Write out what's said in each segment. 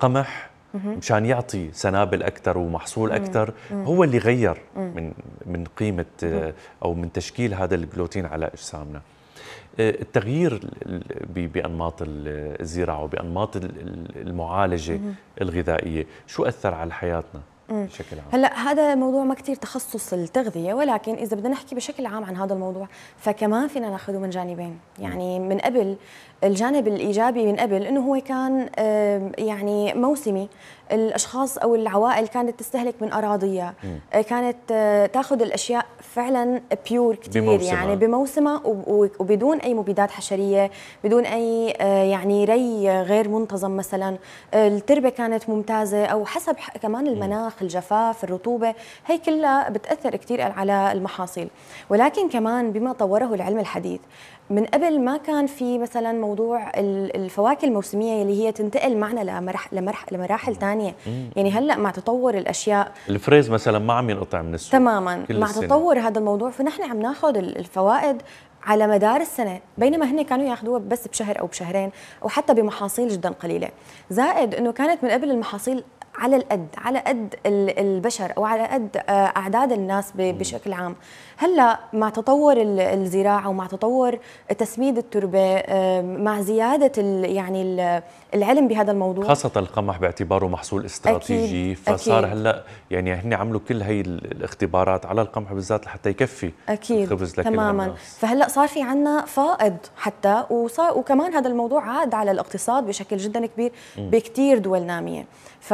القمح مشان يعطي سنابل اكثر ومحصول اكثر هو اللي غير من قيمه او من تشكيل هذا الجلوتين على اجسامنا. التغيير بانماط الزراعه وبانماط المعالجه الغذائيه شو اثر على حياتنا بشكل عام؟ هلا هذا موضوع ما كثير تخصص التغذيه، ولكن اذا بدنا نحكي بشكل عام عن هذا الموضوع فكمان فينا ناخذه من جانبين. يعني من قبل الجانب الايجابي من قبل انه هو كان يعني موسمي، الاشخاص او العوائل كانت تستهلك من اراضيها، كانت تاخذ الاشياء فعلا بيور كثير يعني بموسمها وبدون اي مبيدات حشريه، بدون اي يعني ري غير منتظم مثلا، التربه كانت ممتازه او حسب كمان المناخ، الجفاف، الرطوبه، هي كلها بتاثر كثير على المحاصيل. ولكن كمان بما طوره العلم الحديث، من قبل ما كان في مثلا موضوع الفواكه الموسميه اللي هي تنتقل معنا لمراحل ثانيه. يعني هلا مع تطور الاشياء الفريز مثلا ما عم ينقطع من السوق تماما مع تطور هذا الموضوع، فنحن عم ناخذ الفوائد على مدار السنه، بينما هن كانوا ياخذوها بس بشهر او بشهرين او حتى بمحاصيل جدا قليله. زائد انه كانت من قبل المحاصيل على قد البشر او على قد اعداد الناس بشكل عام. هلا مع تطور الزراعه ومع تطور تسميد التربه، مع زياده يعني العلم بهذا الموضوع، خاصه القمح باعتباره محصول استراتيجي. أكيد فصار أكيد هلا يعني هن عملوا كل هي الاختبارات على القمح بالذات لحتى يكفي أكيد الخبز لكل تماما الناس. فهلا صار في عندنا فائض حتى، وكمان هذا الموضوع عاد على الاقتصاد بشكل جدا كبير بكثير دول ناميه.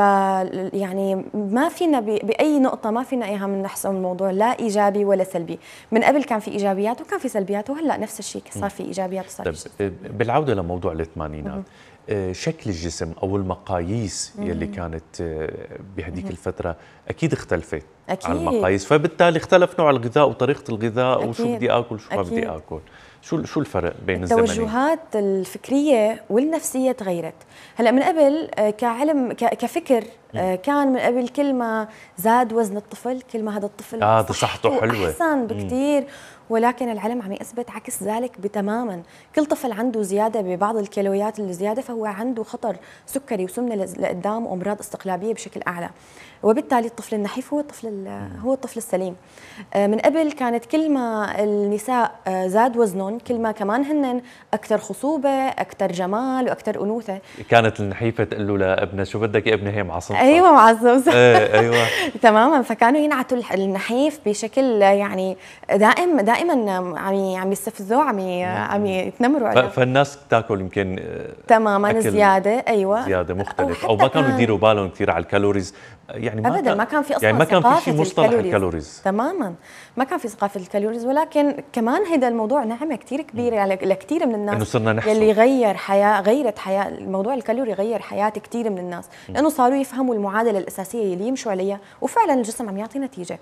يعني ما فينا باي نقطه ما فينا اياها من نحسم الموضوع لا ايجابي ولا سلبي. من قبل كان في ايجابيات وكان في سلبيات، وهلا نفس الشيء صار في ايجابيات وصار في طيب بالعوده لموضوع الثمانينات، شكل الجسم او المقاييس يلي كانت بهديك الفتره اكيد اختلفت عن المقاييس، فبالتالي اختلف نوع الغذاء وطريقه الغذاء وشو بدي اكل وشو ما بدي اكل. شو الفرق بين الزمنين؟ التوجهات الفكريه والنفسيه تغيرت. هلا من قبل كعلم كفكر كان من قبل كل ما زاد وزن الطفل كل ما هذا الطفل صحته حلوه احسن بكثير. ولكن العلم عم يثبت عكس ذلك تماما. كل طفل عنده زياده ببعض الكيلويات الزياده فهو عنده خطر سكري وسمنه لقدام وامراض استقلابيه بشكل اعلى، وبالتالي الطفل النحيف هو الطفل السليم. من قبل كانت كل ما النساء زاد وزنهم كل ما كمان هن اكثر خصوبه، اكثر جمال واكثر انوثه. كانت النحيفه تقول له لابنها شو بدك يا ابني هي معصمصه. ايوه معصمصه. ايوه تماما. فكانوا ينعتوا النحيف بشكل يعني دائما عم يستفزوه، عم يتنمروا عليه. فالناس تاكل يمكن تماما زياده. ايوه زياده مختلف او ما كانوا يديروا بالهم كثير على الكالوريز. يعني ابدا ما كان في اصلا يعني ما كان في شيء مصطلح الكالوريز تماما، ما كان في ثقافه الكالوريز. ولكن كمان هذا الموضوع نعمه كثير كبيره لكثير من الناس، انه صرنا نحسب يلي غيرت حياه الموضوع الكالوري غير حياه كثير من الناس، لانه صاروا يفهموا المعادله الاساسيه اللي يمشوا عليها، وفعلا الجسم عم يعطي نتيجه.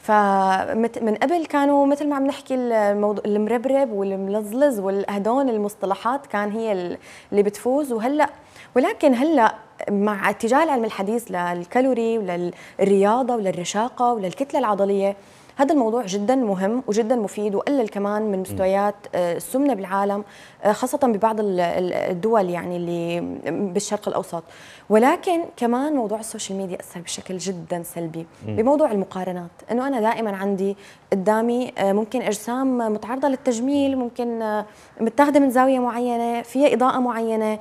فمن قبل كانوا مثل ما عم نحكي المربرب والملزلز والهدون المصطلحات كان هي اللي بتفوز. ولكن هلا مع اتجاه العلم الحديث للكالوري وللرياضه وللرشاقه وللكتله العضليه، هذا الموضوع جدا مهم وجدا مفيد، وقلل كمان من مستويات السمنه بالعالم، خاصه ببعض الدول يعني اللي بالشرق الاوسط. ولكن كمان موضوع السوشيال ميديا اثر بشكل جدا سلبي بموضوع المقارنات، انه انا دائما عندي قدامي ممكن اجسام متعرضه للتجميل، ممكن متاخده من زاويه معينه، فيها اضاءه معينه،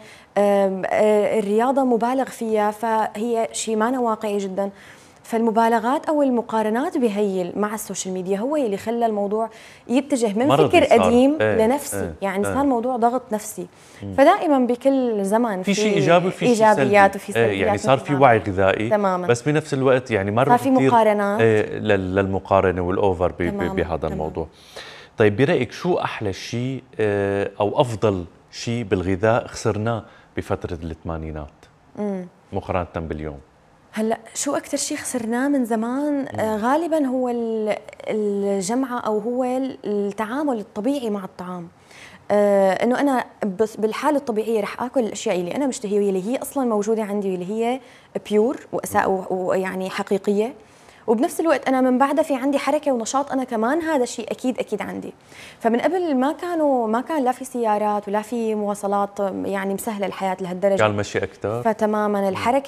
الرياضه مبالغ فيها، فهي شيء ما واقعي جدا. فالمبالغات او المقارنات بهي مع السوشيال ميديا هو اللي خلى الموضوع يتجه من فكر قديم لنفسي. يعني صار موضوع ضغط نفسي. فدائما بكل زمن في شيء ايجابي وفي شيء ايجابيات وفي سلبيات. يعني صار في وعي غذائي تماما. بس بنفس الوقت يعني مره صار في مقارنات للمقارنه والاوفر بهذا الموضوع. طيب برايك شو احلى شيء او افضل شيء بالغذاء خسرناه بفتره الثمانينات مقارنه باليوم؟ هلا شو اكثر شيء خسرناه من زمان؟ غالبا هو الجمعه او هو التعامل الطبيعي مع الطعام. انه انا بس بالحاله الطبيعيه رح اكل الاشياء اللي انا مشتهيه واللي هي اصلا موجوده عندي واللي هي بيور ويعني حقيقيه، وبنفس الوقت انا من بعدها في عندي حركه ونشاط، انا كمان هذا الشيء اكيد عندي. فمن قبل ما كان لا في سيارات ولا في مواصلات يعني مسهله الحياه لهالدرجه، كان مشي اكثر. فتماما الحركه